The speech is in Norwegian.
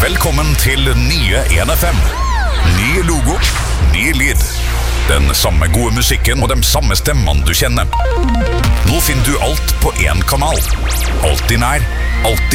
Velkommen til nye 1FM. Ny logo, ny lyd. Den samme gode musikken og de samme stemmene du kjenner. Nå finner du alt på en kanal. Alltid nær, alltid